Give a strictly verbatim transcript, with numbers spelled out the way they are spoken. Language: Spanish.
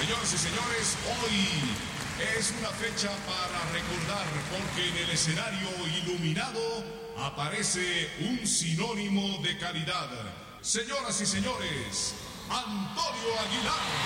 Señoras y señores, hoy es una fecha para recordar porque en el escenario iluminado aparece un sinónimo de calidad. Señoras y señores, Antonio Aguilar.